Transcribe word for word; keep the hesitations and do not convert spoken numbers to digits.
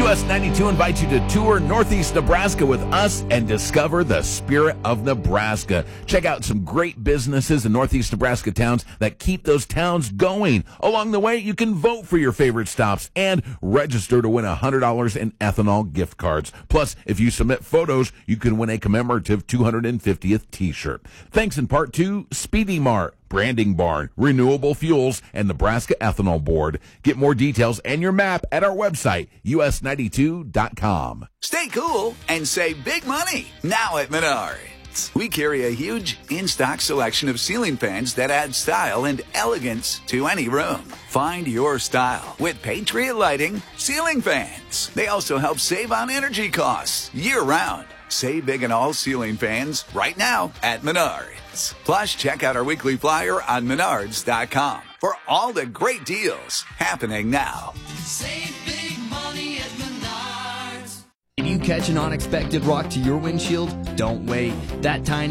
U S ninety-two invites you to tour Northeast Nebraska with us and discover the spirit of Nebraska. Check out some great businesses in Northeast Nebraska towns that keep those towns going. Along the way, you can vote for your favorite stops and register to win one hundred dollars in ethanol gift cards. Plus, if you submit photos, you can win a commemorative two hundred fiftieth t-shirt. Thanks in part to Speedy Mart, Branding Barn, Renewable Fuels, and Nebraska Ethanol Board. Get more details and your map at our website, U S ninety-two dot com. Stay cool and save big money now at Menards. We carry a huge in-stock selection of ceiling fans that add style and elegance to any room. Find your style with Patriot Lighting ceiling fans. They also help save on energy costs year-round. Save big on all ceiling fans right now at Menards. Plus, check out our weekly flyer on menards dot com for all the great deals happening now. Save big money at Menards. Did you catch an unexpected rock to your windshield? Don't wait. That tiny